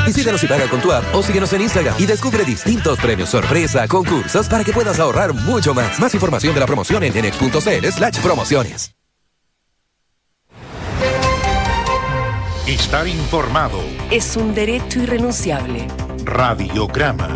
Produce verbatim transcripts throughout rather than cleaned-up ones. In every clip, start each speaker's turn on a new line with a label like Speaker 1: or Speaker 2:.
Speaker 1: Visítanos y paga con tu app o síguenos en Instagram y descubre distintos premios sorpresa, concursos para que puedas ahorrar mucho más. Más información de la promoción en enex punto cl slash promociones.
Speaker 2: Estar informado
Speaker 3: es un derecho irrenunciable.
Speaker 2: Radiograma.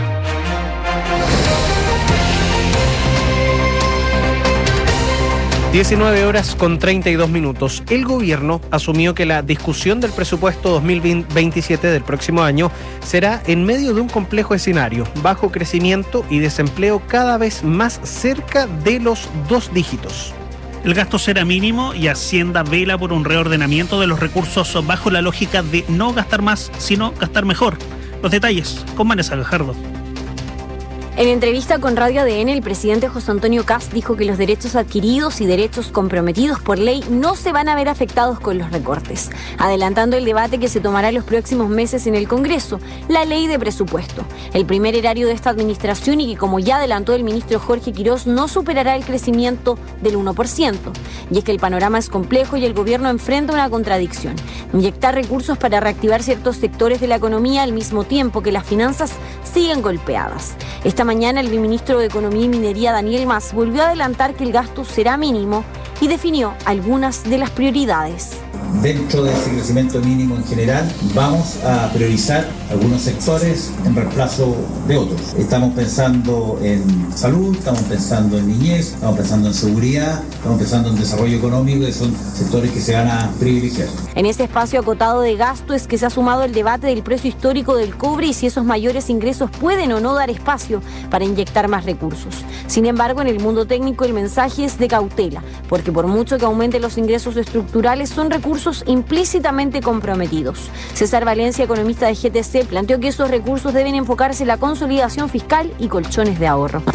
Speaker 4: diecinueve horas con treinta y dos minutos. El gobierno asumió que la discusión del presupuesto dos mil veintisiete del próximo año será en medio de un complejo escenario, bajo crecimiento y desempleo cada vez más cerca de los dos dígitos.
Speaker 5: El gasto será mínimo y Hacienda vela por un reordenamiento de los recursos bajo la lógica de no gastar más, sino gastar mejor. Los detalles con Vanessa Gajardo.
Speaker 6: En entrevista con Radio A D N, el presidente José Antonio Kast dijo que los derechos adquiridos y derechos comprometidos por ley no se van a ver afectados con los recortes, adelantando el debate que se tomará en los próximos meses en el Congreso, la ley de presupuesto, el primer erario de esta administración y que, como ya adelantó el ministro Jorge Quirós, no superará el crecimiento del uno por ciento. Y es que el panorama es complejo y el gobierno enfrenta una contradicción: inyectar recursos para reactivar ciertos sectores de la economía al mismo tiempo que las finanzas siguen golpeadas. Esta mañana el ministro de Economía y Minería, Daniel Mas, volvió a adelantar que el gasto será mínimo y definió algunas de las prioridades.
Speaker 7: Dentro de ese crecimiento mínimo en general, vamos a priorizar algunos sectores en reemplazo de otros. Estamos pensando en salud, estamos pensando en niñez, estamos pensando en seguridad, estamos pensando en desarrollo económico, que son sectores que se van a privilegiar.
Speaker 6: En ese espacio acotado de gasto es que se ha sumado el debate del precio histórico del cobre y si esos mayores ingresos pueden o no dar espacio para inyectar más recursos. Sin embargo, en el mundo técnico el mensaje es de cautela, porque por mucho que aumenten los ingresos estructurales, son recursos implícitamente comprometidos. César Valencia, economista de G T C, planteó que esos recursos deben enfocarse en la consolidación fiscal y colchones de ahorro.